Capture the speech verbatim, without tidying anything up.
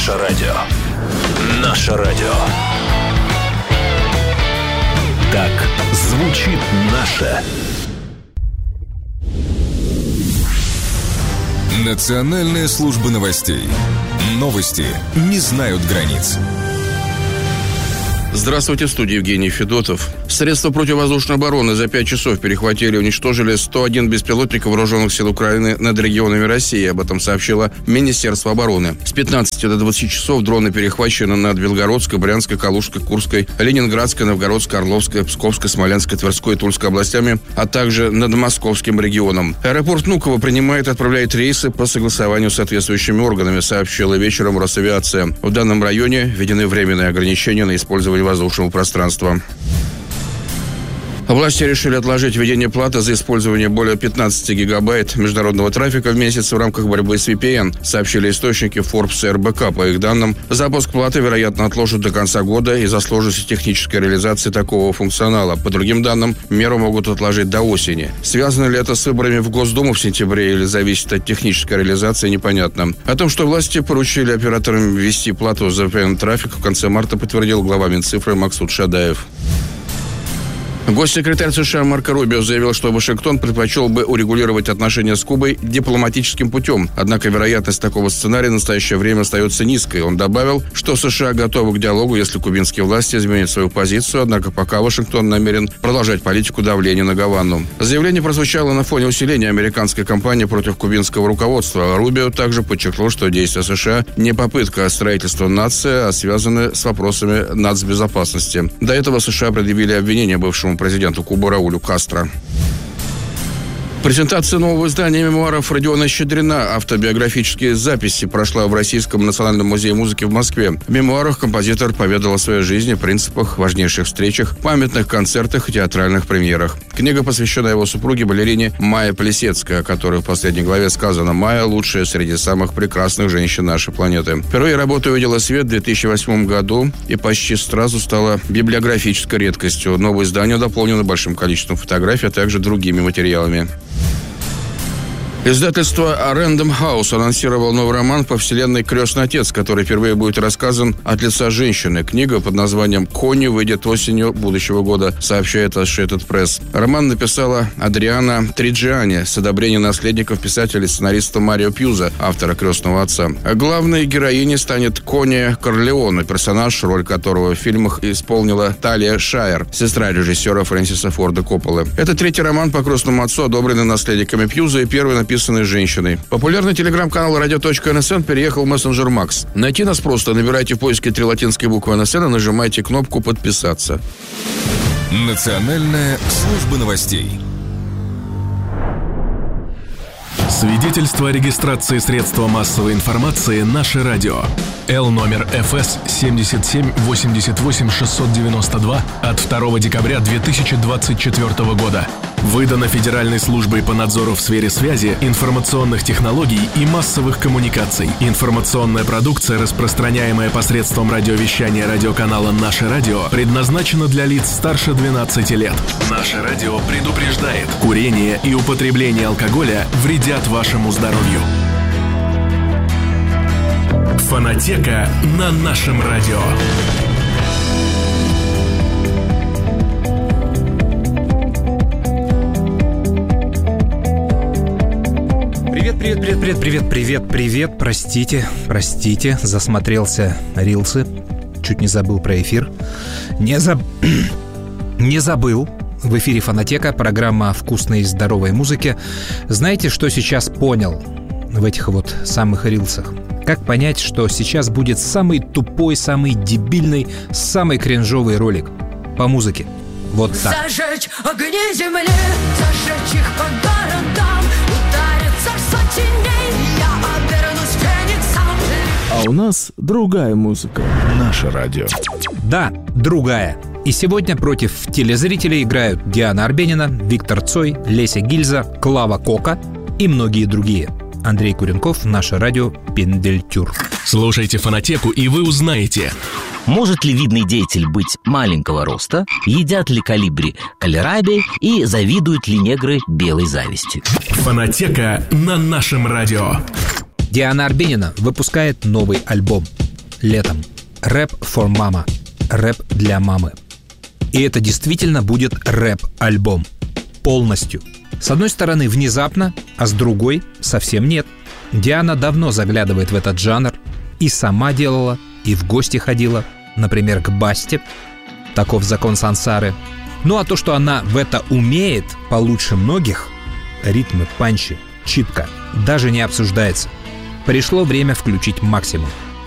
Наше радио. Наше радио. Так звучит наше. Национальная служба новостей. Новости не знают границ. Здравствуйте, в студии Евгений Федотов. Средства противовоздушной обороны за пять часов перехватили и уничтожили сто один беспилотник вооруженных сил Украины над регионами России. Об этом сообщило Министерство обороны. С пятнадцати до двадцати часов дроны перехвачены над Белгородской, Брянской, Калужской, Курской, Ленинградской, Новгородской, Орловской, Псковской, Смоленской, Тверской и Тульской областями, а также над Московским регионом. Аэропорт Внуково принимает и отправляет рейсы по согласованию с соответствующими органами, сообщила вечером Росавиация. В данном районе введены временные ограничения на использование воздушного пространства. Власти решили отложить введение платы за использование более пятнадцати гигабайт международного трафика в месяц в рамках борьбы с ви пи эн, сообщили источники Forbes и эр бэ ка. По их данным, запуск платы, вероятно, отложат до конца года из-за сложности технической реализации такого функционала. По другим данным, меру могут отложить до осени. Связано ли это с выборами в Госдуму в сентябре или зависит от технической реализации, непонятно. О том, что власти поручили операторам ввести плату за ви пи эн-трафик, в конце марта подтвердил глава Минцифры Максут Шадаев. Госсекретарь США Марко Рубио заявил, что Вашингтон предпочел бы урегулировать отношения с Кубой дипломатическим путем. Однако вероятность такого сценария в настоящее время остается низкой. Он добавил, что США готовы к диалогу, если кубинские власти изменят свою позицию, однако пока Вашингтон намерен продолжать политику давления на Гавану. Заявление прозвучало на фоне усиления американской кампании против кубинского руководства. Рубио также подчеркнул, что действия США не попытка строительства нации, а связаны с вопросами нацбезопасности. До этого США предъявили обвинения бывшему президенту Кубы Раулю Кастро. Презентация нового издания мемуаров Родиона Щедрина «Автобиографические записи» прошла в Российском национальном музее музыки в Москве. В мемуарах композитор поведал о своей жизни, принципах, важнейших встречах, памятных концертах и театральных премьерах. Книга посвящена его супруге, балерине Майе Плесецкой, о которой в последней главе сказано: «Майя – лучшая среди самых прекрасных женщин нашей планеты». Впервые работа увидела свет в две тысячи восьмом году и почти сразу стала библиографической редкостью. Новое издание дополнено большим количеством фотографий, а также другими материалами. Издательство Random House анонсировал новый роман по вселенной «Крестный отец», который впервые будет рассказан от лица женщины. Книга под названием «Кони» выйдет осенью будущего года, сообщает Associated Press. Роман написала Адриана Триджиани с одобрения наследников писателя и сценариста Марио Пьюза, автора «Крестного отца». А главной героиней станет Кони Корлеоне, персонаж, роль которого в фильмах исполнила Талия Шайер, сестра режиссера Фрэнсиса Форда Копполы. Это третий роман по «Крестному отцу», одобренный наследниками Пьюза, и первый написан женщиной. Популярный телеграм-канал радио точка эн эс эн переехал в мессенджер Макс. Найти нас просто. Набирайте в поиске три латинские буквы эн эс эн и нажимайте кнопку «Подписаться». Национальная служба новостей. Свидетельство о регистрации средства массовой информации «Наше радио». Л номер эф эс семь семь восемь восемь шесть девять два от второго декабря две тысячи двадцать четвёртого года. Выдано Федеральной службой по надзору в сфере связи, информационных технологий и массовых коммуникаций. Информационная продукция, распространяемая посредством радиовещания радиоканала «Наше радио», предназначена для лиц старше двенадцати лет. «Наше радио» предупреждает: курение и употребление алкоголя вредят вашему здоровью. Фонотека на нашем радио. Привет, привет, привет, привет, привет, привет, привет. Простите, простите, засмотрелся рилсы. Чуть не забыл про эфир. Не, заб... не забыл. В эфире «Фонотека», программа о вкусной и здоровой музыке. Знаете, что сейчас понял в этих вот самых рилсах? Как понять, что сейчас будет самый тупой, самый дебильный, самый кринжовый ролик по музыке? Вот так. Зажечь огни земли, зажечь их по городам, ударит царство теней, я обернусь фениксом. А у нас другая музыка. Наше радио. Да, другая. И сегодня против телезрителей играют Диана Арбенина, Виктор Цой, Леся Гильза, Клава Кока и многие другие. Андрей Куренков, Наше радио, Пиндельтюр. Слушайте «Фонотеку», и вы узнаете: может ли видный деятель быть маленького роста, едят ли колибри кальраби и завидуют ли негры белой завистью. «Фонотека» на нашем радио. Диана Арбенина выпускает новый альбом. летом. Рэп for Mama. Рэп для мамы. И это действительно будет рэп-альбом. Полностью. С одной стороны внезапно, а с другой совсем нет. Диана давно заглядывает в этот жанр. И сама делала, и в гости ходила. Например, к Басте. Таков закон сансары. Ну а то, что она в это умеет получше многих, ритмы, панчи, читка, даже не обсуждается. Пришло время включить максимум.